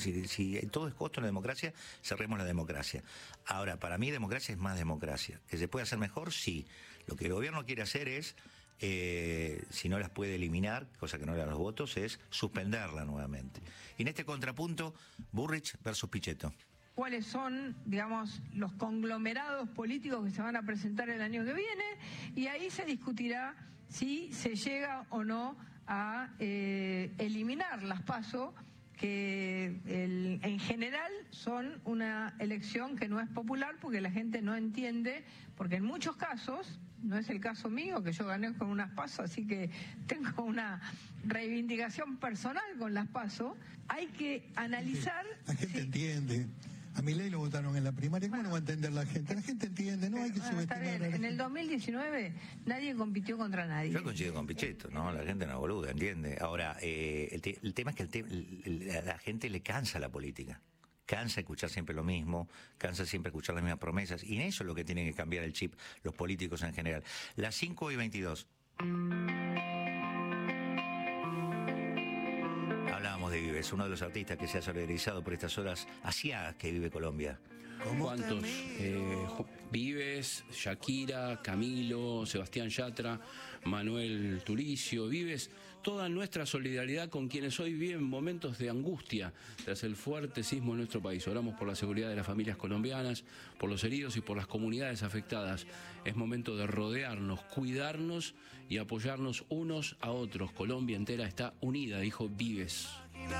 Si todo es costo en la democracia, cerremos la democracia. Ahora, para mí democracia es más democracia. ¿Que se puede hacer mejor? Sí. Lo que el gobierno quiere hacer es, si no las puede eliminar, cosa que no le dan los votos, es suspenderla nuevamente. Y en este contrapunto, Burrich versus Pichetto. ¿Cuáles son, digamos, los conglomerados políticos que se van a presentar el año que viene? Y ahí se discutirá si se llega o no a eliminar las PASO, que en general son una elección que no es popular porque la gente no entiende, porque en muchos casos, no es el caso mío, que yo gané con unas PASO, así que tengo una reivindicación personal con las PASO, hay que analizar... La gente entiende. A Milei lo votaron en la primaria, ¿cómo no va a entender la gente? La gente entiende, no hay que subestimar a la gente. En el 2019 nadie compitió contra nadie. Yo coincido con Pichetto, ¿no? La gente no es boluda, entiende. Ahora, el tema es que a la gente le cansa la política. Cansa escuchar siempre lo mismo, cansa siempre escuchar las mismas promesas, y en eso es lo que tienen que cambiar el chip los políticos en general. Las 5:22. Hablábamos de Vives, uno de los artistas que se ha solidarizado por estas horas asiagas que vive Colombia. ¿Cuántos? Vives, Shakira, Camilo, Sebastián Yatra, Manuel Turicio, Vives, toda nuestra solidaridad con quienes hoy viven momentos de angustia tras el fuerte sismo en nuestro país. Oramos por la seguridad de las familias colombianas, por los heridos y por las comunidades afectadas. Es momento de rodearnos, cuidarnos y apoyarnos unos a otros. Colombia entera está unida, dijo Vives.